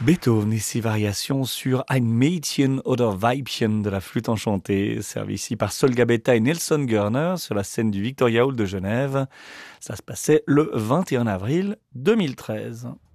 Beethoven et ses variations sur Ein Mädchen oder Weibchen de la flûte enchantée, servi ici par Sol Gabetta et Nelson Görner sur la scène du Victoria Hall de Genève. Ça se passait le 21 avril 2013.